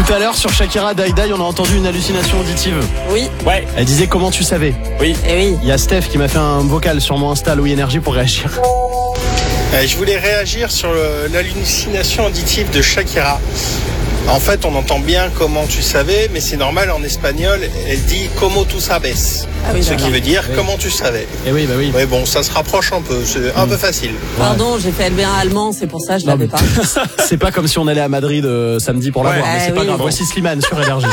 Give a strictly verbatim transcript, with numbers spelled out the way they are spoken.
Tout à l'heure sur Shakira Daïdaï, on a entendu une hallucination auditive. Oui. Ouais. Elle disait comment tu savais. Oui. Et oui. Il y a Steph qui m'a fait un vocal sur mon Insta Louis Énergie pour réagir. Euh, je voulais réagir sur le- l'hallucination auditive de Shakira. En fait, on entend bien comment tu savais, mais c'est normal, en espagnol, elle dit como tu sabes. Ah oui, ce d'accord. qui veut dire Oui. comment tu savais. Et oui, bah oui. Mais bon, ça se rapproche un peu, c'est un peu facile. Pardon, j'ai fait L B un allemand, c'est pour ça que je Non, l'avais mais- pas. C'est pas comme si on allait à Madrid euh, samedi pour la Ouais. voir, mais Ah c'est pas oui. grave. Voici Slimane sur Énergie.